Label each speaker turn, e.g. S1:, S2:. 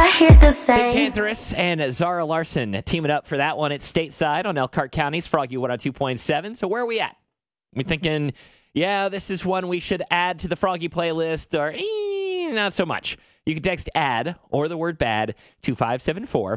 S1: I hear the
S2: Pink
S1: same.
S2: Pantheress and Zara Larson teaming up for that one. It's stateside on Elkhart County's Froggy 102.7. So where are we at? We thinking, yeah, this is one we should add to the Froggy playlist, or not so much. You can text add or the word bad to 574